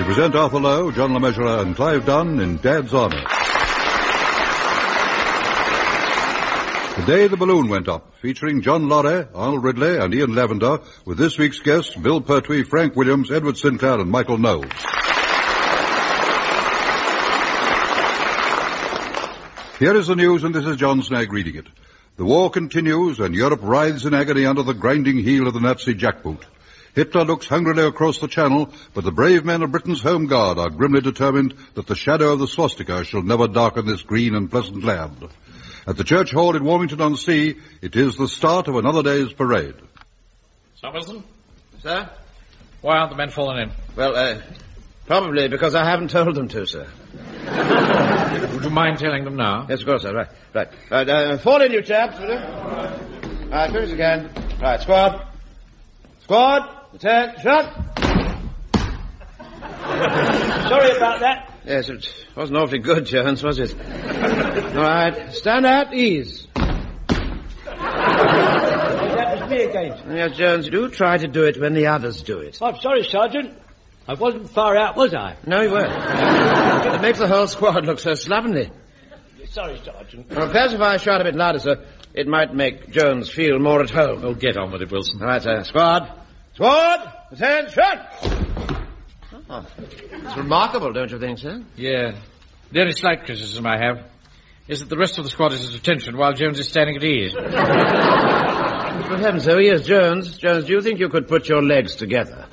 We present Arthur Lowe, John LeMessurier and Clive Dunn in Dad's Army. Today the balloon went up, featuring John Lorry, Arnold Ridley and Ian Lavender, with this week's guests Bill Pertwee, Frank Williams, Edward Sinclair and Michael Knowles. Here is the news, and this is John Snagg reading it. The war continues, and Europe writhes in agony under the grinding heel of the Nazi jackboot. Hitler looks hungrily across the Channel, but the brave men of Britain's Home Guard are grimly determined that the shadow of the swastika shall never darken this green and pleasant land. At the Church Hall in Warmington-on-Sea, it is the start of another day's parade. Sir Wilson? Sir? Why aren't the men falling in? Well, probably because I haven't told them to, sir. Would you mind telling them now? Yes, of course, sir. Right. Fall in, you chaps, will you? All right, finish again. Right, squad. Squad, attention. Sorry about that. Yes, it wasn't awfully good, Jones, was it? All right, stand at ease. That was me again. Yes, Jones, do try to do it when the others do it. I'm sorry, Sergeant. I wasn't far out, was I? No, you weren't. It makes the whole squad look so slovenly. Sorry, Sergeant. Well, perhaps if I shout a bit louder, sir, it might make Jones feel more at home. Oh, get on with it, Wilson. All right, sir. Squad. Squad, attention. Oh, it's remarkable, don't you think, sir? Yeah. The only slight criticism I have is that the rest of the squad is at attention while Jones is standing at ease. For heaven's sake, yes, Jones. Jones, do you think you could put your legs together?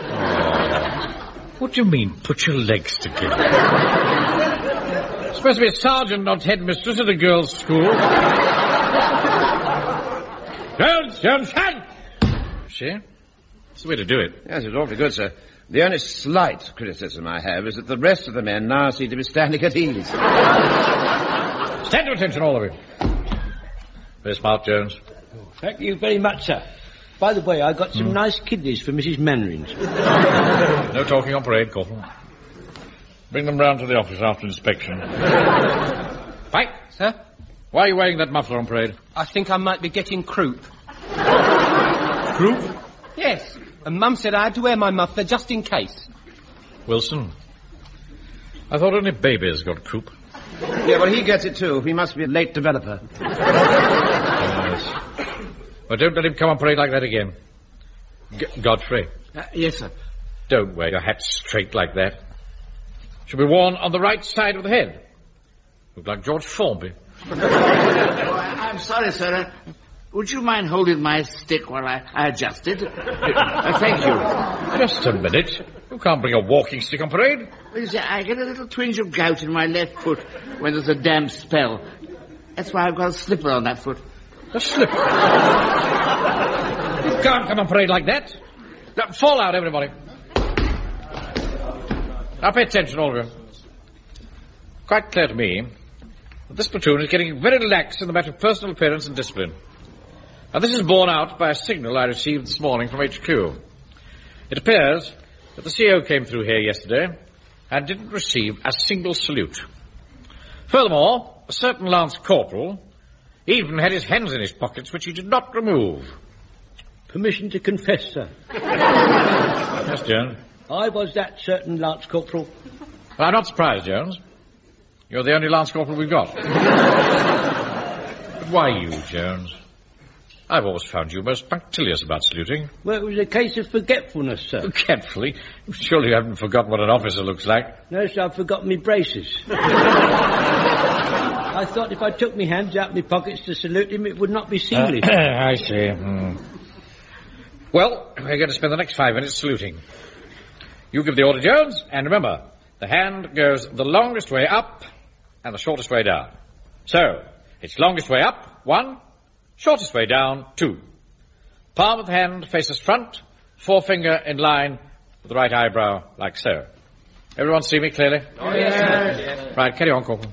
What do you mean, put your legs together? Supposed to be a sergeant, not headmistress at a girls' school. Jones, hang! See? That's the way to do it. Yes, it's awfully good, sir. The only slight criticism I have is that the rest of the men now seem to be standing at ease. Stand to attention, all of you. Very smart, Jones. Thank you very much, sir. By the way, I got some nice kidneys for Mrs. Mannerings. No talking on parade, Corporal. Bring them round to the office after inspection. Pike? Sir? Why are you wearing that muffler on parade? I think I might be getting croup. Croup? Yes. And Mum said I had to wear my muffler just in case. Wilson, I thought only babies got croup. Yeah, well, he gets it too. He must be a late developer. Yes. Well, don't let him come on parade like that again. Godfrey. Yes, sir. Don't wear your hat straight like that. Should be worn on the right side of the head. Look like George Formby. I'm sorry, sir. Would you mind holding my stick while I adjust it? Thank you. Just a minute. You can't bring a walking stick on parade. Well, you see, I get a little twinge of gout in my left foot when there's a damp spell. That's why I've got a slipper on that foot. A slipper? You can't come on parade like that. Now, fall out, everybody. Now, pay attention, all of you. Quite clear to me that this platoon is getting very lax in the matter of personal appearance and discipline. Now, this is borne out by a signal I received this morning from HQ. It appears that the CO came through here yesterday and didn't receive a single salute. Furthermore, a certain Lance Corporal even had his hands in his pockets, which he did not remove. Permission to confess, sir. Yes, Jones. I was that certain Lance Corporal. Well, I'm not surprised, Jones. You're the only Lance Corporal we've got. But why you, Jones? I've always found you most punctilious about saluting. Well, it was a case of forgetfulness, sir. Forgetfully? Surely you haven't forgotten what an officer looks like. No, sir, I've forgotten me braces. I thought if I took me hands out of my pockets to salute him, it would not be seemly. I see. Well, we're going to spend the next 5 minutes saluting. You give the order, Jones, and remember, the hand goes the longest way up and the shortest way down. So, it's longest way up, 1, shortest way down, 2. Palm of the hand faces front, forefinger in line with the right eyebrow, like so. Everyone see me clearly? Oh, yes. Right, carry on, Corporal.